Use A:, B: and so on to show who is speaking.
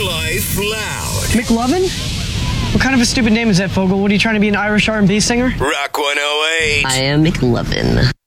A: Life Loud.
B: McLovin? What kind of a stupid name is that, Fogel? What are you trying to be, an Irish R&B singer?
A: Rock 108.
C: I am McLovin.